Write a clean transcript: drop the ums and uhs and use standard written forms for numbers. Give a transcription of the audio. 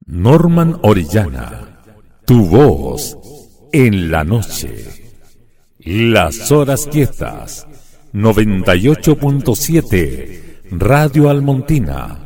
Norman Orellana, tu voz en la noche. Las horas quietas, 98.7, Radio Almontina.